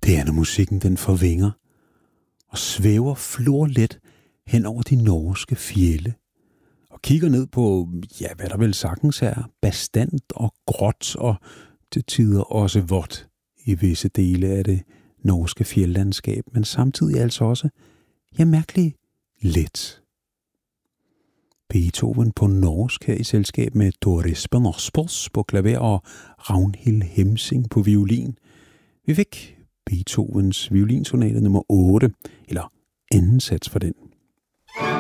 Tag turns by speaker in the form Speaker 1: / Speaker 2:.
Speaker 1: Det er, når musikken den forvinger og svæver florlet hen over de norske fjelde og kigger ned på, ja, hvad der vel sagtens er, bastant og gråt og til tider også vådt i visse dele af det norske fjeldlandskab, men samtidig altså også, ja, mærkeligt let. Beethoven på norsk her i selskab med Tor Espen Aspås på klaver og Ragnhild Hemsing på violin. Vi fik Beethovens violinsonate nummer 8, eller anden sats for den.